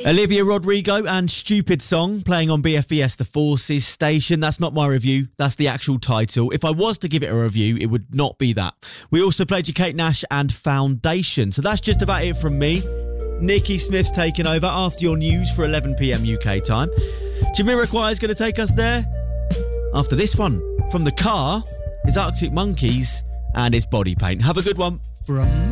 Olivia Rodrigo and Stupid Song playing on BFBS The Forces station. That's not my review, that's the actual title. If I was to give it a review, it would not be that. We also played you Kate Nash and Foundation. So that's just about it from me. Nikki Smith's taking over after your news for 11 p.m. UK time. Jamiroquai is going to take us there. After this one, from the car, is Arctic Monkeys and it's Body Paint. Have a good one. From